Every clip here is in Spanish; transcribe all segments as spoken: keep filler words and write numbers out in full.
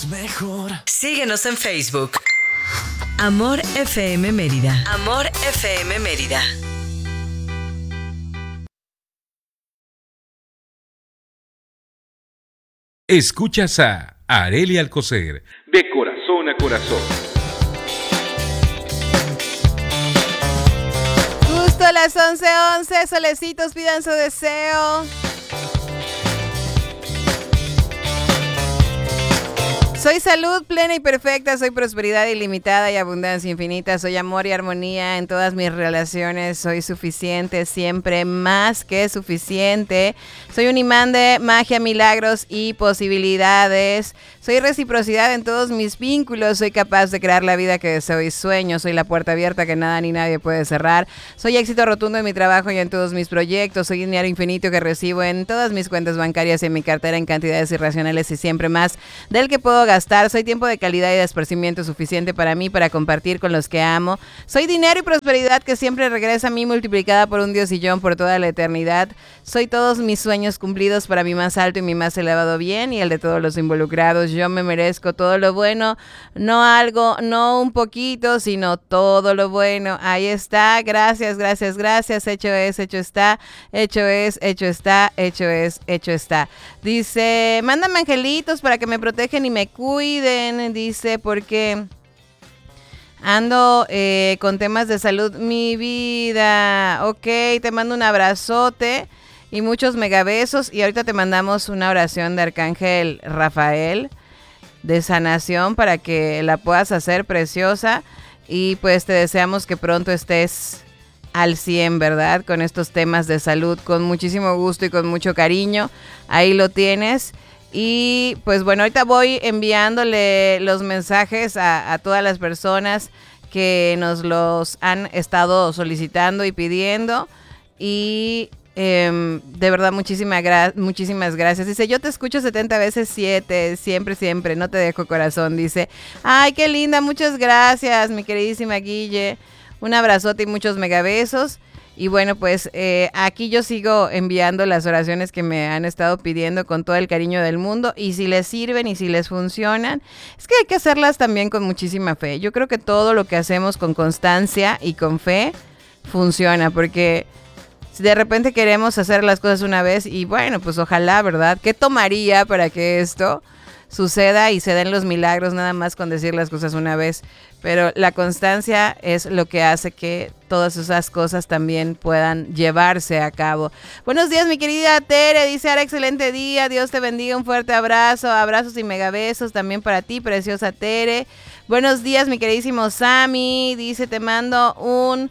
es mejor. Síguenos en Facebook. Amor F M Mérida. Amor F M Mérida. Escuchas a Arely Alcocer, de corazón a corazón. Justo a las once once, solecitos, pidan su deseo. Soy salud plena y perfecta, soy prosperidad ilimitada y abundancia infinita, soy amor y armonía en todas mis relaciones, soy suficiente, siempre más que suficiente, soy un imán de magia, milagros y posibilidades, soy reciprocidad en todos mis vínculos, soy capaz de crear la vida que deseo y sueño, soy la puerta abierta que nada ni nadie puede cerrar, soy éxito rotundo en mi trabajo y en todos mis proyectos, soy dinero infinito que recibo en todas mis cuentas bancarias y en mi cartera en cantidades irracionales y siempre más del que puedo gastar. Gastar. Soy tiempo de calidad y de esparcimiento suficiente para mí, para compartir con los que amo. Soy dinero y prosperidad que siempre regresa a mí multiplicada por un diosillón por toda la eternidad. Soy todos mis sueños cumplidos para mi más alto y mi más elevado bien y el de todos los involucrados. Yo me merezco todo lo bueno, no algo, no un poquito, sino todo lo bueno. Ahí está, gracias, gracias, gracias. Hecho es, hecho está, hecho es, hecho está, hecho es, hecho está. Dice, mándame angelitos para que me protegen y me cuiden, dice, porque ando eh, con temas de salud, mi vida. Ok, te mando un abrazote y muchos megabesos. Y ahorita te mandamos una oración de Arcángel Rafael de sanación para que la puedas hacer preciosa. Y pues te deseamos que pronto estés al cien, ¿verdad? Con estos temas de salud, con muchísimo gusto y con mucho cariño. Ahí lo tienes. Y pues bueno, ahorita voy enviándole los mensajes a, a todas las personas que nos los han estado solicitando y pidiendo. Y eh, de verdad, muchísimas, gra- muchísimas gracias. Dice, yo te escucho setenta veces siete, siempre, siempre, no te dejo corazón. Dice, ay, qué linda, muchas gracias, mi queridísima Guille. Un abrazote y muchos megabesos. Y bueno, pues eh, aquí yo sigo enviando las oraciones que me han estado pidiendo con todo el cariño del mundo. Y si les sirven y si les funcionan, es que hay que hacerlas también con muchísima fe. Yo creo que todo lo que hacemos con constancia y con fe funciona. Porque si de repente queremos hacer las cosas una vez y bueno, pues ojalá, ¿verdad? ¿Qué tomaría para que esto suceda y se den los milagros nada más con decir las cosas una vez? Pero la constancia es lo que hace que todas esas cosas también puedan llevarse a cabo. Buenos días, mi querida Tere. Dice, Ara, excelente día. Dios te bendiga. Un fuerte abrazo. Abrazos y megabesos también para ti, preciosa Tere. Buenos días, mi queridísimo Sammy. Dice, te mando un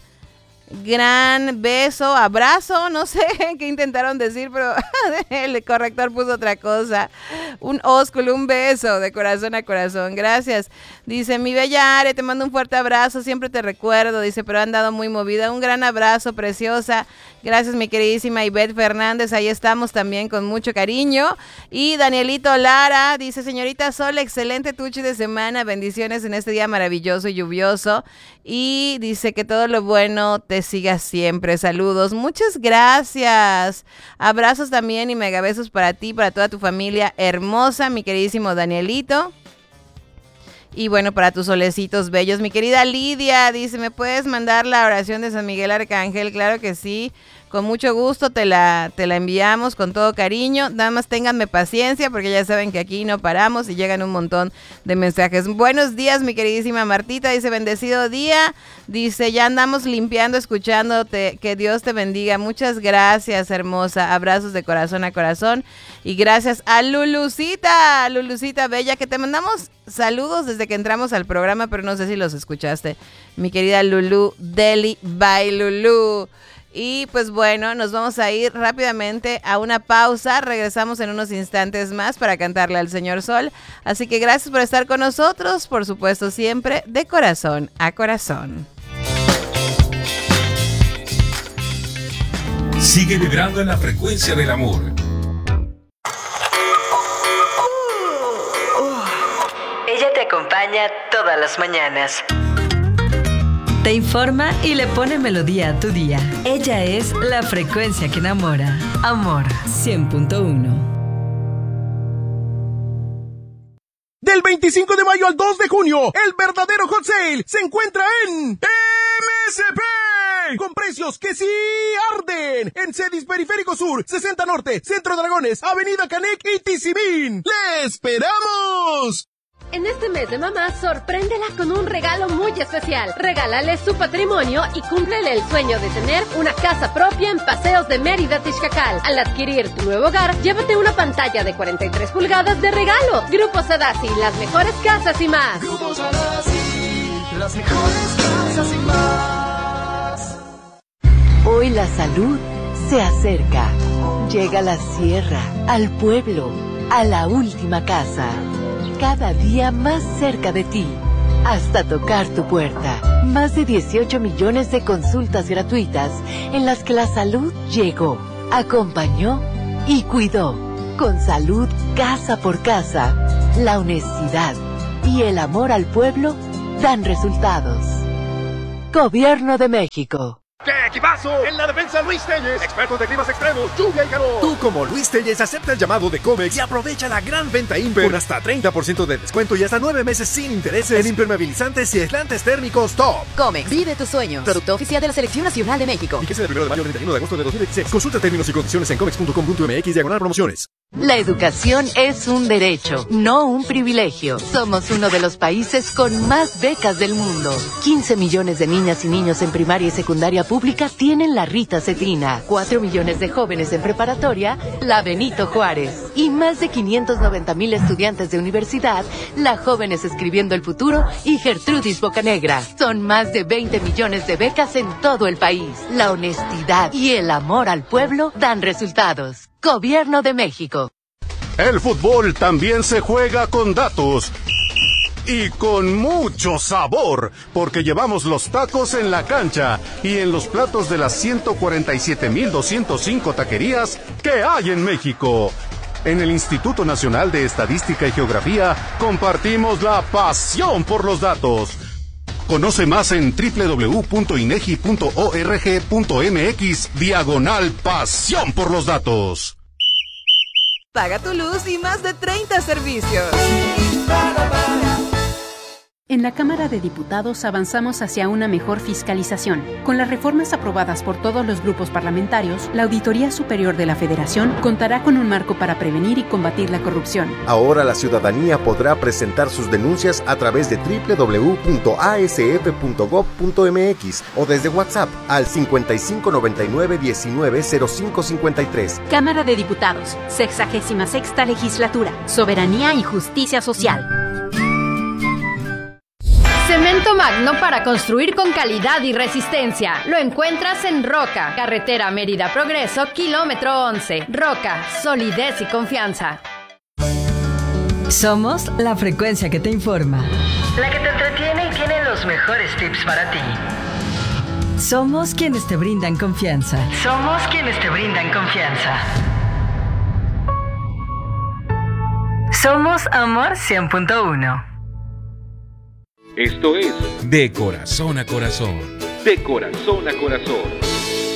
gran beso, abrazo, no sé qué intentaron decir, pero el corrector puso otra cosa. Un ósculo, un beso de corazón a corazón, gracias. Dice, mi bella Are, te mando un fuerte abrazo, siempre te recuerdo, dice, pero han dado muy movida. Un gran abrazo, preciosa. Gracias, mi queridísima Ivette Fernández, ahí estamos también con mucho cariño. Y Danielito Lara dice, señorita Sol, excelente tuche de semana, bendiciones en este día maravilloso y lluvioso. Y dice que todo lo bueno te siga siempre. Saludos, muchas gracias. Abrazos también y megabesos para ti, para toda tu familia hermosa, mi queridísimo Danielito. Y bueno, para tus solecitos bellos, mi querida Lidia, dice, ¿me puedes mandar la oración de San Miguel Arcángel? Claro que sí, con mucho gusto te la, te la enviamos con todo cariño. Nada más ténganme paciencia porque ya saben que aquí no paramos y llegan un montón de mensajes. Buenos días, mi queridísima Martita, dice, bendecido día. Dice, ya andamos limpiando, escuchándote, que Dios te bendiga. Muchas gracias, hermosa. Abrazos de corazón a corazón. Y gracias a Lulucita, Lulucita Bella, que te mandamos saludos desde que entramos al programa, pero no sé si los escuchaste. Mi querida Lulu, Deli by Lulu. Y pues bueno, nos vamos a ir rápidamente a una pausa. Regresamos en unos instantes más para cantarle al Señor Sol. Así que gracias por estar con nosotros, por supuesto siempre de corazón a corazón. Sigue vibrando en la frecuencia del amor. Ella te acompaña todas las mañanas. Te informa y le pone melodía a tu día. Ella es la frecuencia que enamora. Amor cien punto uno. Del veinticinco de mayo al dos de junio, el verdadero hot sale se encuentra en M S P, con precios que sí arden, en Cedis Periférico Sur, sesenta Norte, Centro Dragones, Avenida Canec y Tizimín. ¡Le esperamos! En este mes de mamá, sorpréndela con un regalo muy especial. Regálale su patrimonio y cúmplele el sueño de tener una casa propia en Paseos de Mérida, Tixcacal. Al adquirir tu nuevo hogar, llévate una pantalla de cuarenta y tres pulgadas de regalo. Grupo Sadasi, las mejores casas y más. Grupo Sadasi, las mejores casas y más. Hoy la salud se acerca. Llega a la sierra, al pueblo, a la última casa. Cada día más cerca de ti, hasta tocar tu puerta. Más de dieciocho millones de consultas gratuitas en las que la salud llegó, acompañó y cuidó. Con salud casa por casa, la honestidad y el amor al pueblo dan resultados. Gobierno de México. ¡Qué equipazo! En la defensa, Luis Telles, expertos de climas extremos, lluvia y calor. Tú, como Luis Telles, acepta el llamado de Comex y aprovecha la gran venta Imper con hasta treinta por ciento de descuento y hasta nueve meses sin intereses en impermeabilizantes y aislantes térmicos top. Comex, vive tus sueños. Producto oficial de la Selección Nacional de México. Fíjese del primero de mayo al treinta y uno de agosto de dos mil dieciséis. Consulta términos y condiciones en comex punto com punto m x diagonal promociones. La educación es un derecho, no un privilegio. Somos uno de los países con más becas del mundo. quince millones de niñas y niños en primaria y secundaria pública tienen la Rita Cetina. cuatro millones de jóvenes en preparatoria, la Benito Juárez. Y más de quinientos noventa mil estudiantes de universidad, la Jóvenes Escribiendo el Futuro y Gertrudis Bocanegra. Son más de veinte millones de becas en todo el país. La honestidad y el amor al pueblo dan resultados. Gobierno de México. El fútbol también se juega con datos. Y con mucho sabor, porque llevamos los tacos en la cancha y en los platos de las ciento cuarenta y siete mil doscientos cinco taquerías que hay en México. En el Instituto Nacional de Estadística y Geografía compartimos la pasión por los datos. Conoce más en doble u doble u doble u punto inegi punto org punto mx diagonal pasión por los datos. Paga tu luz y más de treinta servicios. En la Cámara de Diputados avanzamos hacia una mejor fiscalización. Con las reformas aprobadas por todos los grupos parlamentarios, la Auditoría Superior de la Federación contará con un marco para prevenir y combatir la corrupción. Ahora la ciudadanía podrá presentar sus denuncias a través de doble u doble u doble u punto a s f punto gob punto m x o desde WhatsApp al cincuenta y cinco noventa y nueve diecinueve cero cinco cincuenta y tres. Cámara de Diputados, sexagésima sexta Legislatura, Soberanía y Justicia Social. Cemento Magno para construir con calidad y resistencia. Lo encuentras en Roca, carretera Mérida Progreso, kilómetro once. Roca, solidez y confianza. Somos la frecuencia que te informa, la que te entretiene y tiene los mejores tips para ti. Somos quienes te brindan confianza. Somos quienes te brindan confianza. Somos Amor cien punto uno. Esto es De Corazón a Corazón. De Corazón a Corazón.